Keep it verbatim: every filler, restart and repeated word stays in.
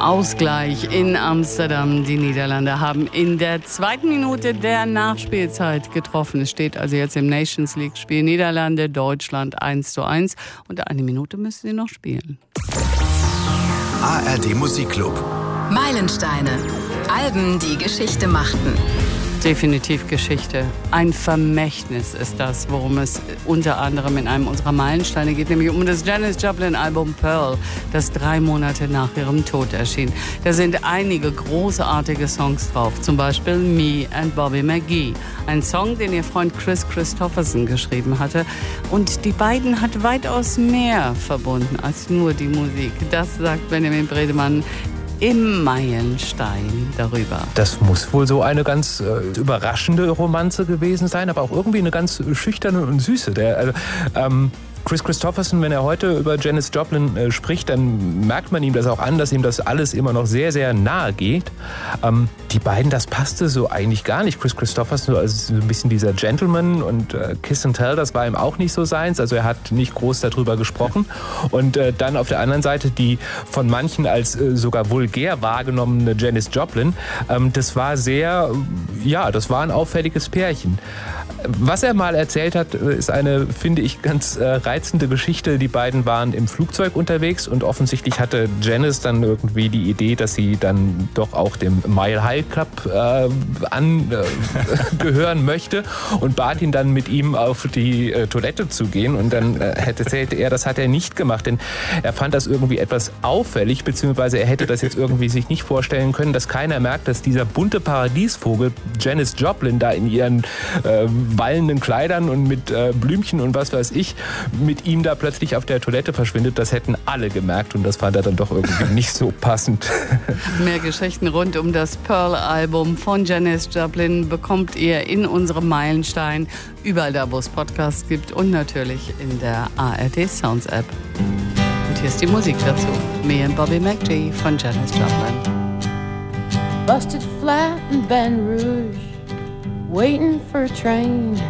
Ausgleich in Amsterdam. Die Niederlande haben in der zweiten Minute der Nachspielzeit getroffen. Es steht also jetzt im Nations League-Spiel Niederlande, Deutschland eins zu eins. Und eine Minute müssen sie noch spielen. A R D Musikclub. Meilensteine. Alben, die Geschichte machten. Definitiv Geschichte. Ein Vermächtnis ist das, worum es unter anderem in einem unserer Meilensteine geht, nämlich um das Janis Joplin-Album Pearl, das drei Monate nach ihrem Tod erschien. Da sind einige großartige Songs drauf, zum Beispiel Me and Bobby McGee, ein Song, den ihr Freund Kris Kristofferson geschrieben hatte. Und die beiden hat weitaus mehr verbunden als nur die Musik. Das sagt Benjamin Bredemann im Meilenstein darüber. Das muss wohl so eine ganz äh, überraschende Romanze gewesen sein, aber auch irgendwie eine ganz schüchterne und süße. Der, also, ähm, Kris Kristofferson, wenn er heute über Janis Joplin äh, spricht, dann merkt man ihm das auch an, dass ihm das alles immer noch sehr, sehr nahe geht. Ähm, die beiden, das passte so eigentlich gar nicht. Kris Kristofferson, also so ein bisschen dieser Gentleman, und äh, Kiss and Tell, das war ihm auch nicht so seins. Also er hat nicht groß darüber gesprochen. Und äh, dann auf der anderen Seite die von manchen als äh, sogar vulgär wahrgenommene Janis Joplin. Ähm, das war sehr, ja, das war ein auffälliges Pärchen. Was er mal erzählt hat, ist eine, finde ich, ganz äh, reizende Geschichte. Die beiden waren im Flugzeug unterwegs und offensichtlich hatte Janis dann irgendwie die Idee, dass sie dann doch auch dem Mile High Club äh, angehören äh, möchte und bat ihn dann, mit ihm auf die äh, Toilette zu gehen. Und dann äh, erzählte er, das hat er nicht gemacht, denn er fand das irgendwie etwas auffällig, beziehungsweise er hätte das jetzt irgendwie sich nicht vorstellen können, dass keiner merkt, dass dieser bunte Paradiesvogel Janis Joplin da in ihren äh, wallenden Kleidern und mit äh, Blümchen und was weiß ich, mit ihm da plötzlich auf der Toilette verschwindet. Das hätten alle gemerkt und das fand er dann doch irgendwie nicht so passend. Mehr Geschichten rund um das Pearl-Album von Janis Joplin bekommt ihr in unserem Meilenstein, überall da, wo es Podcasts gibt und natürlich in der A R D Sounds App. Und hier ist die Musik dazu. Me and Bobby McGee von Janis Joplin. Busted flat in Baton Rouge, waiting for a train.